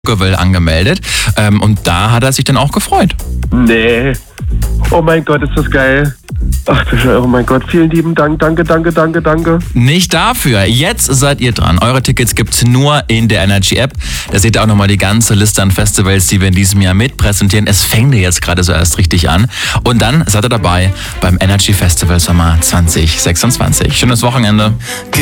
angemeldet. Und da hat er sich dann auch gefreut. Nee. Oh mein Gott, ist das geil. Ach, oh mein Gott, vielen lieben Dank. Danke. Nicht dafür. Jetzt seid ihr dran. Eure Tickets gibt's nur in der Energy App. Da seht ihr auch nochmal die ganze Liste an Festivals, die wir in diesem Jahr mitpräsentieren. Es fängt jetzt gerade so erst richtig an. Und dann seid ihr dabei beim Energy Festival Sommer 2026. Schönes Wochenende.